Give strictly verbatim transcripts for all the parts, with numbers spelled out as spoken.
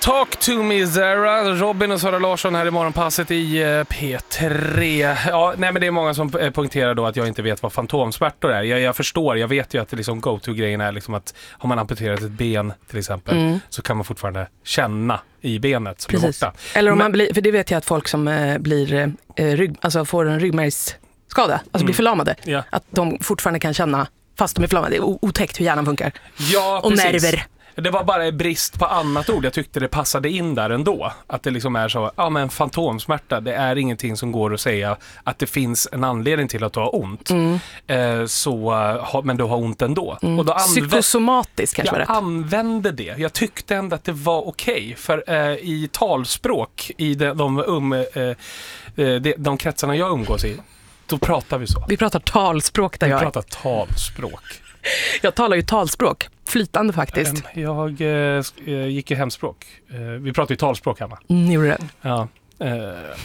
Talk to me Zara, Robin och Sara Larsson här i morgonpasset i uh, P tre. Ja, nej men det är många som uh, poängterar då att jag inte vet vad fantomsmärtor är. Jag, jag förstår, jag vet ju att det liksom go-to-grejen är liksom att har man amputerat ett ben till exempel mm. så kan man fortfarande känna i benet som Precis. är borta. Eller om men, man blir, för det vet jag att folk som uh, blir uh, rygg, alltså får en ryggmärgsskada, alltså mm. blir förlamade, ja. Att de fortfarande kan känna fast de är förlamade. Det är otäckt hur hjärnan funkar. Ja, och precis. nerver. Det var bara brist på annat ord. Jag tyckte det passade in där ändå. Att det liksom är så, ja men fantomsmärta, det är ingenting som går att säga att det finns en anledning till att du har ont. Mm. Eh, så, ha, men du har ont ändå. Mm. Och då anvä- Psykosomatiskt kanske var rätt. Jag använde det. Jag tyckte ändå att det var okej. För eh, i talspråk, i de, de, um, eh, de, de kretsarna jag umgås i, då pratar vi så. Vi pratar talspråk där vi jag Vi pratar talspråk. Jag talar ju talspråk. Flytande faktiskt. Jag eh, gick i hemspråk. Eh, vi pratar ju talspråk hemma. Mm, gjorde det. Ja. Eh.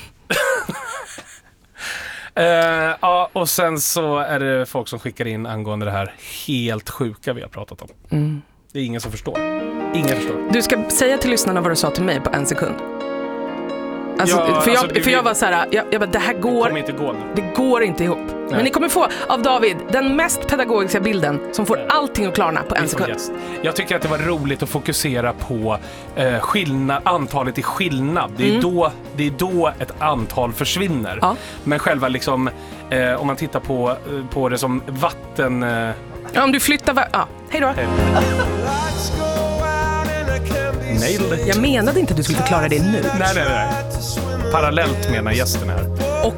eh, ja, och sen så är det folk som skickar in angående det här helt sjuka vi har pratat om. Mm. Det är ingen som förstår. Ingen förstår. Du ska säga till lyssnarna vad du sa till mig på en sekund. Alltså, ja, för, jag, alltså, för jag var så här, jag, jag bara, det här går, det inte gå nu. Det går inte ihop. Nej. Men ni kommer få av David den mest pedagogiska bilden som får allting att klarna på en sekund. Yes. Jag tycker att det var roligt att fokusera på eh, skillnad, antalet i skillnad. Det är, mm. då, det är då ett antal försvinner. Ja. Men själva liksom, eh, om man tittar på, på det som vatten... Eh... Ja, om du flyttar... Va- ja, hej då. Hej. Nailed it. Jag menade inte att du skulle förklara det nu. Nej, nej, nej. Parallellt menar gästen här.